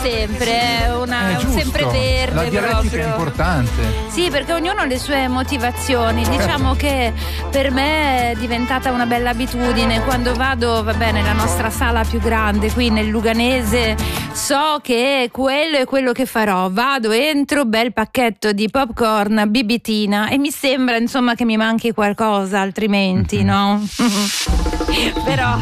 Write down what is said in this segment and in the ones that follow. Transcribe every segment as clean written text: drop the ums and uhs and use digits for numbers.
sempre, un sempreverde. La dialettica proprio. è importante. Sì, perché ognuno ha le sue motivazioni. Diciamo che per me è diventata una bella abitudine. Quando vado, nella nostra sala più grande, qui nel Luganese, so che quello è quello che farò. Vado, entro, bel pacchetto di popcorn, bibitina, e mi sembra insomma che mi manchi qualcosa, altrimenti, no? Però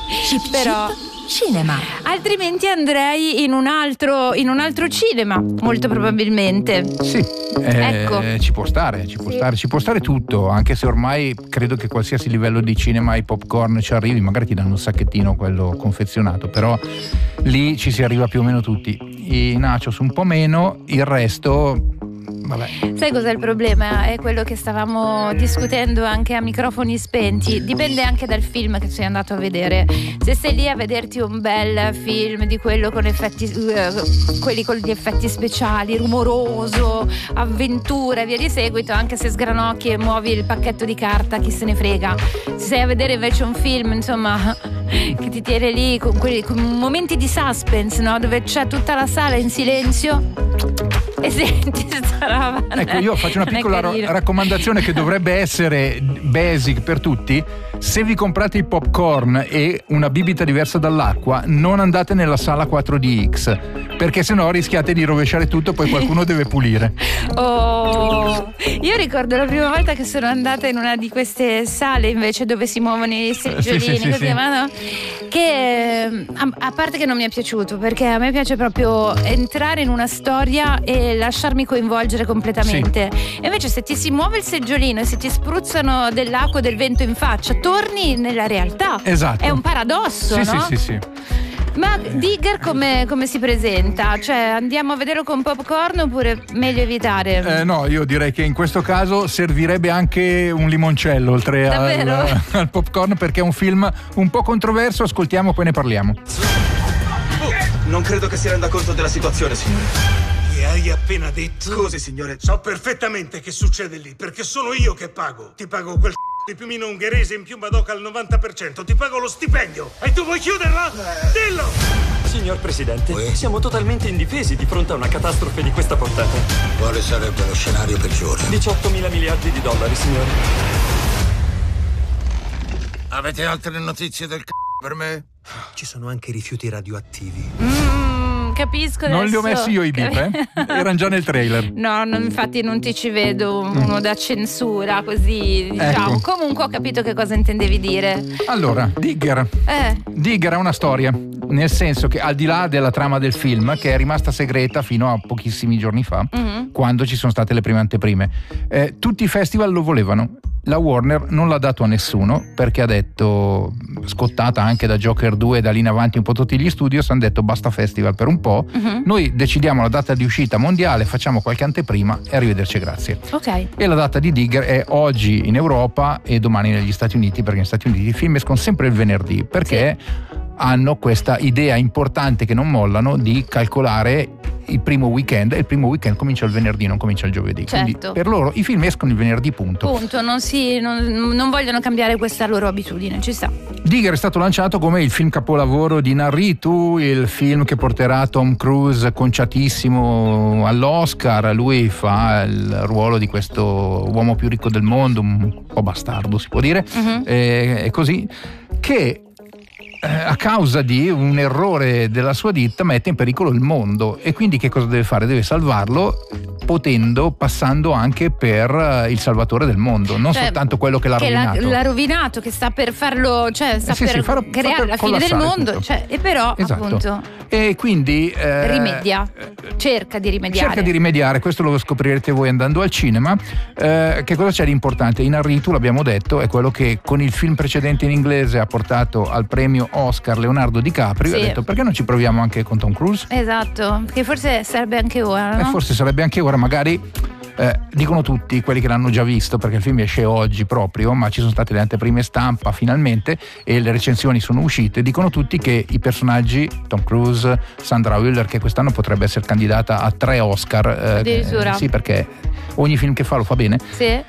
cinema. Altrimenti andrei in un altro cinema, molto probabilmente. Sì, Ecco. ci può stare tutto, anche se ormai credo che qualsiasi livello di cinema i popcorn ci arrivi, magari ti danno un sacchettino quello confezionato, però lì ci si arriva più o meno tutti. I nachos un po' meno, il resto vabbè. Sai cos'è il problema? È quello che stavamo discutendo anche a microfoni spenti. Dipende anche dal film che sei andato a vedere. Se sei lì a vederti un bel film di quello con effetti, quelli con gli effetti speciali, rumoroso, avventura e via di seguito, anche se sgranocchi e muovi il pacchetto di carta, chi se ne frega. Se sei a vedere invece un film, insomma, che ti tiene lì con momenti di suspense, no? Dove c'è tutta la sala in silenzio e senti sta roba. Ecco, io faccio una piccola raccomandazione che dovrebbe essere basic per tutti. Se vi comprate i popcorn e una bibita diversa dall'acqua, non andate nella sala 4DX, perché sennò rischiate di rovesciare tutto e poi qualcuno deve pulire. Oh, io ricordo la prima volta che sono andata in una di queste sale invece dove si muovono i seggiolini, sì. no? Che a parte che non mi è piaciuto, perché a me piace proprio entrare in una storia e lasciarmi coinvolgere completamente. E invece se ti si muove il seggiolino e se ti spruzzano dell'acqua o del vento in faccia, torni nella realtà. Esatto. È un paradosso, no? Sì. Ma Digger come si presenta? Cioè, andiamo a vederlo con popcorn oppure meglio evitare? No, io direi che in questo caso servirebbe anche un limoncello oltre al popcorn, perché è un film un po' controverso. Ascoltiamo, poi ne parliamo. Non credo che si renda conto della situazione, signore. Che hai appena detto? Scusi, signore. So perfettamente che succede lì, perché sono io che pago. Ti pago quel di piumino ungherese in più Madoka al 90%. Ti pago lo stipendio. E tu vuoi chiuderla? Dillo! Signor Presidente, siamo totalmente indifesi di fronte a una catastrofe di questa portata. Quale sarebbe lo scenario peggiore? 18.000 miliardi di dollari, signore. Avete altre notizie del per me? Ci sono anche rifiuti radioattivi. Capisco adesso. Non li ho messi io i bip, erano già nel trailer. No, infatti non ti ci vedo uno da censura, così diciamo. Ecco. Comunque ho capito che cosa intendevi dire. Allora, Digger ha una storia, nel senso che al di là della trama del film, che è rimasta segreta fino a pochissimi giorni fa, quando ci sono state le prime anteprime, tutti i festival lo volevano. La Warner non l'ha dato a nessuno, perché ha detto, scottata anche da Joker 2 e da lì in avanti un po' tutti gli studios, hanno detto basta festival per un po', noi decidiamo la data di uscita mondiale, facciamo qualche anteprima e arrivederci, grazie. Ok. E la data di Digger è oggi in Europa e domani negli Stati Uniti, perché negli Stati Uniti i film escono sempre il venerdì, perché hanno questa idea importante che non mollano di calcolare il primo weekend, e il primo weekend comincia il venerdì, non comincia il giovedì. Certo. Quindi per loro i film escono il venerdì, punto. Non vogliono cambiare questa loro abitudine, ci sta. Digger è stato lanciato come il film capolavoro di Inarritu, il film che porterà Tom Cruise conciatissimo all'Oscar. Lui fa il ruolo di questo uomo più ricco del mondo, un po' bastardo si può dire, e così, che a causa di un errore della sua ditta mette in pericolo il mondo, e quindi che cosa deve fare? Deve salvarlo, passando anche per il salvatore del mondo, non soltanto quello che l'ha rovinato. L'ha rovinato, che sta per farlo, cioè sta per creare la fine del mondo, e però appunto. E quindi cerca di rimediare. Questo lo scoprirete voi andando al cinema. Che cosa c'è di importante? Inarritu, l'abbiamo detto, è quello che con il film precedente in inglese ha portato al premio Oscar Leonardo DiCaprio. Ha detto, perché non ci proviamo anche con Tom Cruise? Esatto, che forse sarebbe anche ora, no? Forse sarebbe anche ora, magari. Dicono tutti quelli che l'hanno già visto, perché il film esce oggi proprio, ma ci sono state le anteprime stampa finalmente e le recensioni sono uscite. Dicono tutti che i personaggi, Tom Cruise, Sandra Hüller, che quest'anno potrebbe essere candidata a 3 Oscar, addirittura. Sì, perché ogni film che fa lo fa bene,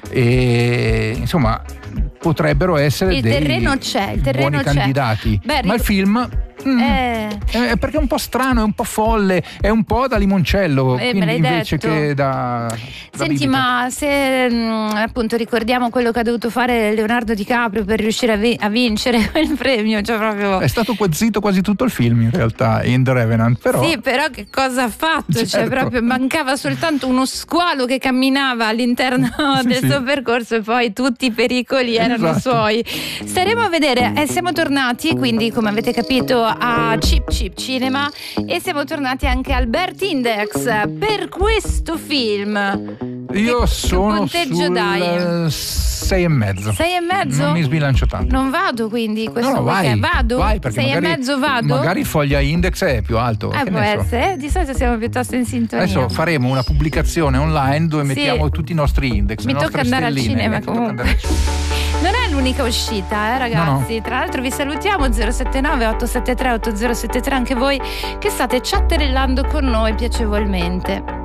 e insomma potrebbero essere il dei terreno c'è, buoni candidati. Beh, ma il film Perché è un po' strano, è un po' folle, è un po' da limoncello, quindi invece che da Senti, ma se appunto ricordiamo quello che ha dovuto fare Leonardo DiCaprio per riuscire a vincere quel premio, cioè proprio è stato zitto quasi tutto il film in realtà in The Revenant, però sì, però che cosa ha fatto? Certo. Cioè proprio mancava soltanto uno squalo che camminava all'interno del suo percorso e poi tutti i pericoli erano suoi. Staremo a vedere, siamo tornati quindi, come avete capito, a Chip Chip Cinema, e siamo tornati anche al Bert Index per questo film. Io sono punteggio sul dai? 6,5. 6,5? Non mi sbilancio tanto. Non vado quindi questo No, weekend. Vado? vai, perché 6,5 vado? magari il foglia index è più alto. Che Può ne so. essere, di solito siamo piuttosto in sintonia. Adesso faremo una pubblicazione online dove mettiamo tutti i nostri index. Mi le tocca nostre andare al stelline. cinema comunque. Non è l'unica uscita, ragazzi. No. Tra l'altro vi salutiamo 079 873 8073 anche voi che state chatterellando con noi piacevolmente.